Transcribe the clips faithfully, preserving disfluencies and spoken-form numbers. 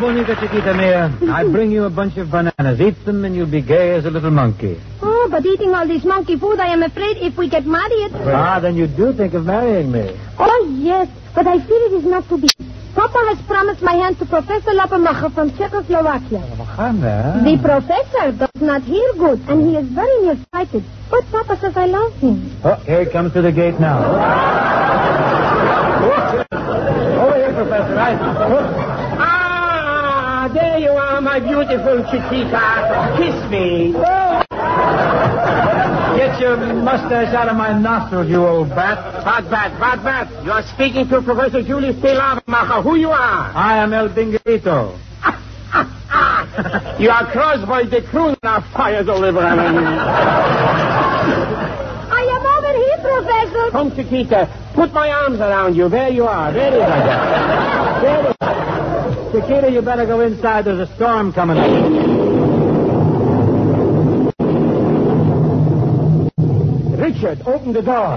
Bonica Chiquita mia. I bring you a bunch of bananas. Eat them and you'll be gay as a little monkey. Oh, but eating all this monkey food, I am afraid if we get married... Ah, then you do think of marrying me. Oh, yes, but I fear it is not to be. Papa has promised my hand to Professor Lappermacher from Czechoslovakia. The professor does not hear good, and he is very nearsighted. But Papa says I love him. Oh, here he comes to the gate now. Over here, Professor. I... Ah, there you are, my beautiful Chiquita. Kiss me. Oh. Get your mustache out of my nostrils, you old bat. Bad bat, bad bat. You are speaking to Professor Julius P. Lappermacher. Who you are? I am El Dingerito. You are crossed by the crew now, fire deliverer. I am over here, Professor. Come, Chiquita. Put my arms around you. There you are. There you are. There you are. Chiquita, you better go inside. There's a storm coming up. Richard, open the door.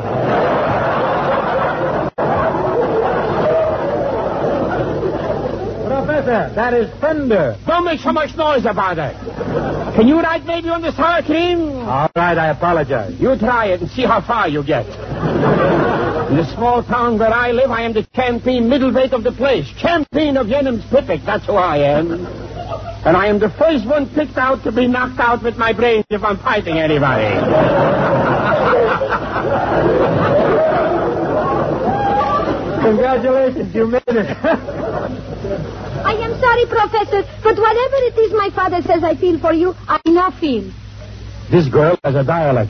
Professor, that is thunder. Don't make so much noise about it. Can you ride maybe on the sour cream? All right, I apologize. You try it and see how far you get. In the small town where I live, I am the champion middleweight of the place. Champion of Yenham's Pipic, that's who I am. And I am the first one picked out to be knocked out with my brains if I'm fighting anybody. Congratulations, you made it. I am sorry, Professor, but whatever it is my father says I feel for you, I now feel. This girl has a dialect.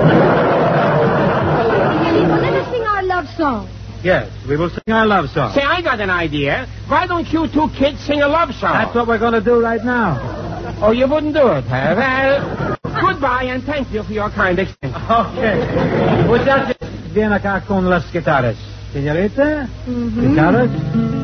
Let us sing our love song. Yes, we will sing our love song. Say, I got an idea. Why don't you two kids sing a love song? That's what we're going to do right now. Oh, you wouldn't do it, huh? Well, goodbye, and thank you for your kind extension. Okay. Muchachos, viene acá con las guitarras. Señorita, Mm-hmm. guitarras.